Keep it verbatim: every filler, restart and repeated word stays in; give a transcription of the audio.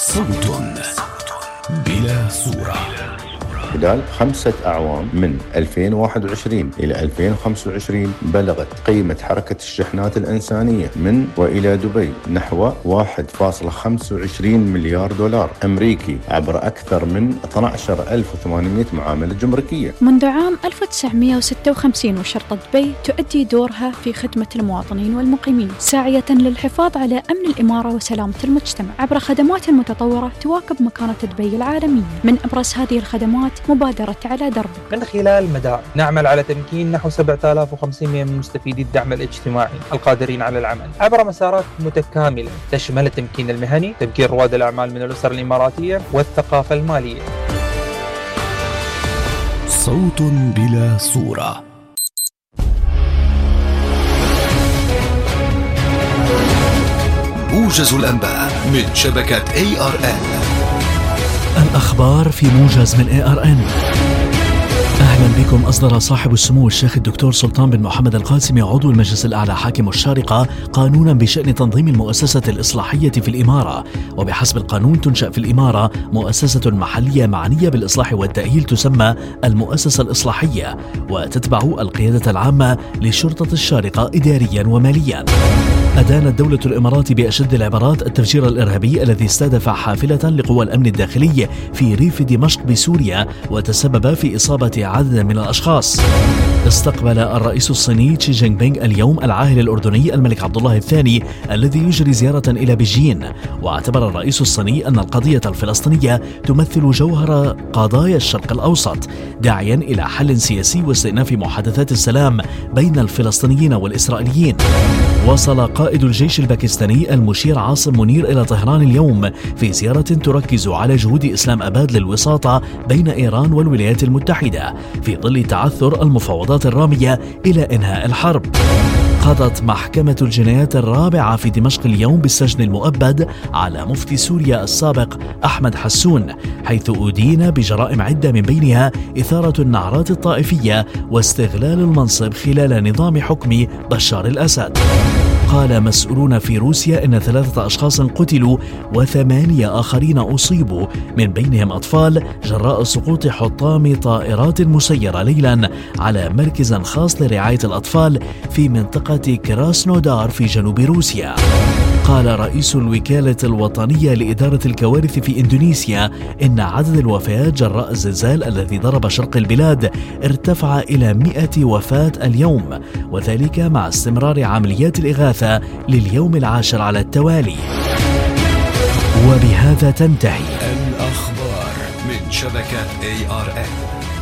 صوت بلا صورة. خلال خمسة أعوام من ألفين وواحد وعشرين إلى ألفين وخمسة وعشرين بلغت قيمة حركة الشحنات الإنسانية من وإلى دبي نحو واحد فاصلة خمسة وعشرين مليار دولار أمريكي عبر أكثر من اثني عشر ألف وثمانمئة معاملة جمركية. منذ عام ألف وتسعمئة وستة وخمسين وشرطة دبي تؤدي دورها في خدمة المواطنين والمقيمين، ساعية للحفاظ على أمن الإمارة وسلامة المجتمع عبر خدمات متطورة تواكب مكانة دبي العالمية. من أبرز هذه الخدمات مبادرة على درب. من خلال مدار نعمل على تمكين نحو سبعة آلاف وخمسمئة من مستفيدي الدعم الاجتماعي القادرين على العمل عبر مسارات متكاملة تشمل التمكين المهني، تمكين رواد الأعمال من الأسر الإماراتية، والثقافة المالية. صوت بلا صورة. موجز الأنباء من شبكة إيه آر إن. الأخبار في موجز من إيه آر إن. أهلا بكم. أصدر صاحب السمو الشيخ الدكتور سلطان بن محمد القاسمي عضو المجلس الأعلى حاكم الشارقة قانونا بشأن تنظيم المؤسسة الإصلاحية في الإمارة، وبحسب القانون تنشأ في الإمارة مؤسسة محلية معنية بالإصلاح والتأهيل تسمى المؤسسة الإصلاحية، وتتبع القيادة العامة لشرطة الشارقة إداريا وماليا. أدانت دولة الإمارات بأشد العبارات التفجير الإرهابي الذي استهدف حافلة لقوى الأمن الداخلي في ريف دمشق بسوريا وتسبب في إصابة عدد من الأشخاص. استقبل الرئيس الصيني شي جين بينغ اليوم العاهل الأردني الملك عبد الله الثاني الذي يجري زيارة إلى بيجين، واعتبر الرئيس الصيني أن القضية الفلسطينية تمثل جوهر قضايا الشرق الأوسط، داعيا إلى حل سياسي واستئناف محادثات السلام بين الفلسطينيين والإسرائيليين. وصل قائد الجيش الباكستاني المشير عاصم منير إلى طهران اليوم في زيارة تركز على جهود إسلام أباد للوساطة بين إيران والولايات المتحدة في ظل تعثر المفاوضات الرامية إلى إنهاء الحرب. قضت محكمة الجنايات الرابعة في دمشق اليوم بالسجن المؤبد على مفتي سوريا السابق أحمد حسون، حيث أدين بجرائم عدة من بينها إثارة النعرات الطائفية واستغلال المنصب خلال نظام حكم بشار الأسد. قال مسؤولون في روسيا إن ثلاثة أشخاص قتلوا وثمانية آخرين أصيبوا من بينهم أطفال جراء سقوط حطام طائرات مسيرة ليلا على مركز خاص لرعاية الأطفال في منطقة كراسنودار في جنوب روسيا. قال رئيس الوكالة الوطنية لإدارة الكوارث في إندونيسيا إن عدد الوفيات جراء الزلزال الذي ضرب شرق البلاد ارتفع إلى مئة وفاة اليوم، وذلك مع استمرار عمليات الإغاثة لليوم العاشر على التوالي. وبهذا تنتهي الأخبار من شبكة إيه آر إن.